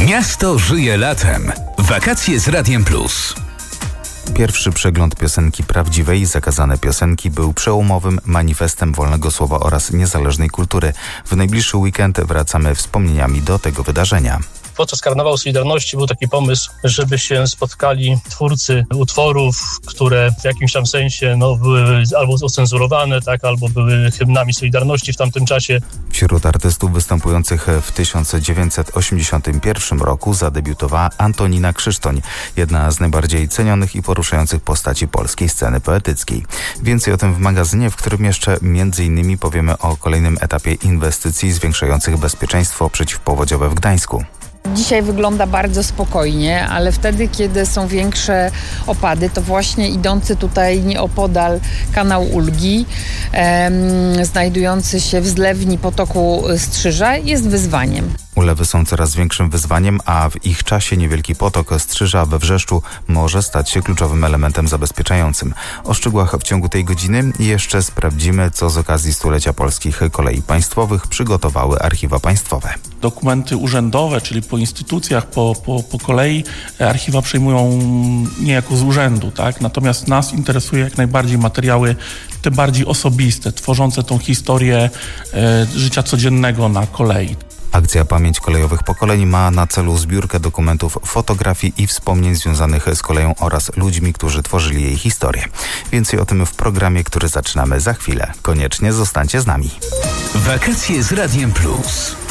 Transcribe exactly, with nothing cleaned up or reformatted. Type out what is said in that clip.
Miasto żyje latem. Wakacje z Radiem Plus. Pierwszy przegląd piosenki prawdziwej, Zakazane piosenki, był przełomowym manifestem wolnego słowa oraz niezależnej kultury. W najbliższy weekend wracamy wspomnieniami do tego wydarzenia. Podczas Karnawału Solidarności był taki pomysł, żeby się spotkali twórcy utworów, które w jakimś tam sensie no, były albo ocenzurowane, tak, albo były hymnami Solidarności w tamtym czasie. Wśród artystów występujących w tysiąc dziewięćset osiemdziesiątym pierwszym roku zadebiutowała Antonina Krzysztoń, jedna z najbardziej cenionych i poruszających postaci polskiej sceny poetyckiej. Więcej o tym w magazynie, w którym jeszcze między innymi powiemy o kolejnym etapie inwestycji zwiększających bezpieczeństwo przeciwpowodziowe w Gdańsku. Dzisiaj wygląda bardzo spokojnie, ale wtedy, kiedy są większe opady, to właśnie idący tutaj nieopodal kanał Ulgi, em, znajdujący się w zlewni potoku Strzyża, jest wyzwaniem. Ulewy są coraz większym wyzwaniem, a w ich czasie niewielki potok Strzyża we Wrzeszczu może stać się kluczowym elementem zabezpieczającym. O szczegółach w ciągu tej godziny i jeszcze sprawdzimy, co z okazji stulecia polskich kolei państwowych przygotowały archiwa państwowe. Dokumenty urzędowe, czyli po instytucjach, po, po, po kolei, archiwa przejmują niejako z urzędu, tak? Natomiast nas interesuje jak najbardziej materiały te bardziej osobiste, tworzące tą historię e, życia codziennego na kolei. Akcja Pamięć Kolejowych Pokoleń ma na celu zbiórkę dokumentów, fotografii i wspomnień związanych z koleją oraz ludźmi, którzy tworzyli jej historię. Więcej o tym w programie, który zaczynamy za chwilę. Koniecznie zostańcie z nami. Wakacje z Radiem Plus.